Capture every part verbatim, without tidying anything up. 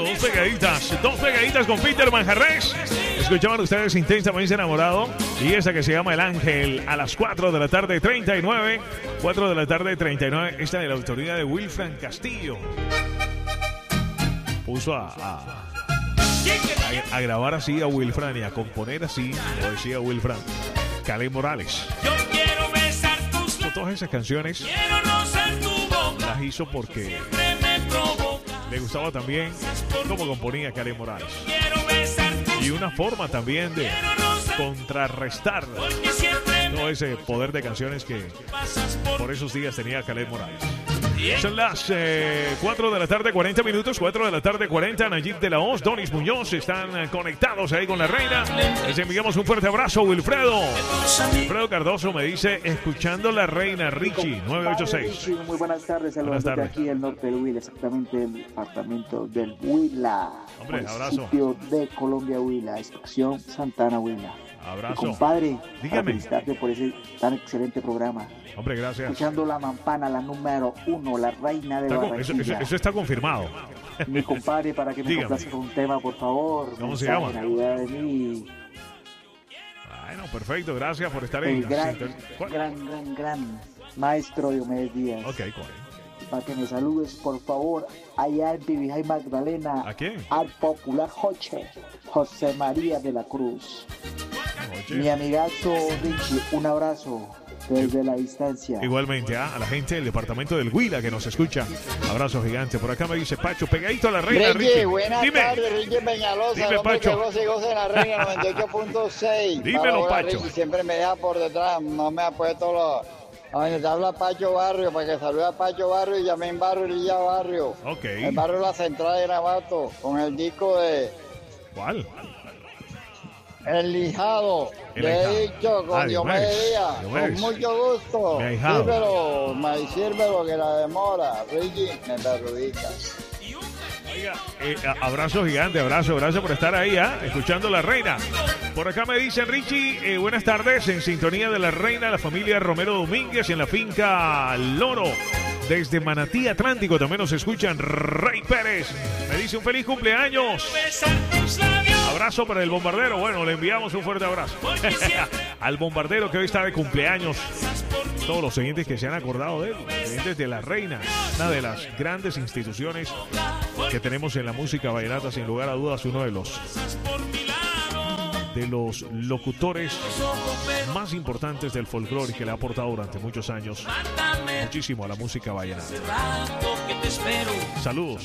dos pegaditas, dos pegaditas con Peter Manjarres. Escuchaban ustedes Intensamente Enamorado y esa que se llama El Ángel a las cuatro de la tarde, treinta y nueve. cuatro de la tarde, treinta y nueve. Esta de la autoría de Wilfran Castillo. Puso a, a, a, a grabar así a Wilfran y a componer así, lo decía Wilfran, Caleb Morales. Todas esas canciones las hizo porque le gustaba también cómo componía Caleb Morales. Y una forma también de contrarrestar todo ese poder de canciones que por esos días tenía Caleb Morales. Son las eh, cuatro de la tarde, cuarenta minutos, cuatro de la tarde, cuarenta. Nayib de la Hoz, Donis Muñoz están eh, conectados ahí con la reina. Les enviamos un fuerte abrazo, Wilfredo. Wilfredo Cardoso me dice, escuchando la reina, Richie, nueve ocho seis. Muy buenas tardes, saludos desde aquí el norte del Huila, exactamente el departamento del Huila. Hombre, abrazo. Municipio de Colombia, Huila, extracción Santana, Huila. Abrazo. Y compadre, dígame. Felicitarte por ese tan excelente programa. Hombre, gracias. Escuchando la mampana, la número uno, la reina de está, Barranquilla. Eso, eso, eso está confirmado. Mi compadre, para que me complazca con un tema, por favor. ¿Cómo se llama? Navidad de mí. Bueno, perfecto, gracias por estar ahí. El gran, gran, gran, gran maestro Diomedes Díaz. Ok, ¿cuál? Para que me saludes, por favor, allá en Vivijay Magdalena. ¿A quién? Al popular Joche, José María de la Cruz. Oye. Mi amigazo Richie, un abrazo desde la distancia. Igualmente, ¿eh? A la gente del departamento del Huila que nos escucha. Abrazo gigante. Por acá me dice Pacho, pegadito a la reina. Richie, Richie. buenas Dime. tardes, Richie Peñalosa. Dime, Pacho. Que goce y goce en la reina noventa y ocho punto seis. Dímelo, Ahora, Pacho. Richie siempre me deja por detrás, no me ha puesto los... A donde te habla Pacho Barrio, para que salude a Pacho Barrio y Yamín Barrio y Lilla Barrio. Ok. El barrio La Central de Gravato, con el disco de... ¿Cuál? El Lijado. El Le Lijado. he dicho con Ah, Diomedes Díaz, Diomedes. con mucho gusto. Mi ahijado. Sírvelo, me sírvelo que la demora. Richie, me perjudicas. Oiga, eh, abrazo gigante, abrazo, gracias por estar ahí, ¿eh? Escuchando la reina. Por acá me dicen Richie, eh, buenas tardes, en sintonía de la reina, la familia Romero Domínguez en la finca Loro. Desde Manatí Atlántico también nos escuchan Rey Pérez. Me dice un feliz cumpleaños. Abrazo para el bombardero. Bueno, le enviamos un fuerte abrazo al bombardero que hoy está de cumpleaños. Todos los oyentes que se han acordado de él, oyentes de la reina, una de las grandes instituciones que tenemos en la música vallenata, sin lugar a dudas, uno de los de los locutores más importantes del folclore que le ha aportado durante muchos años muchísimo a la música vallenata. Saludos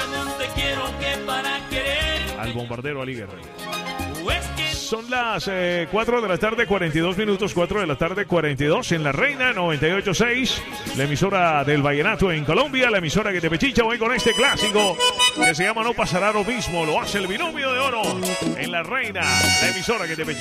al bombardero Ali Guerrero. Son las eh, cuatro de la tarde, cuarenta y dos minutos, cuatro de la tarde, cuarenta y dos en La Reina, noventa y ocho punto seis, la emisora del vallenato en Colombia, la emisora que te pechicha hoy con este clásico que se llama No Pasará lo Mismo, lo hace el binomio de oro en La Reina, la emisora que te pechicha.